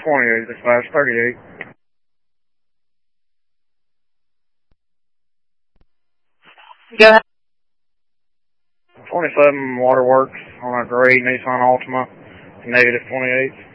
28, dispatch 38. Go ahead. 27 Waterworks on a gray Nissan Altima, negative 28.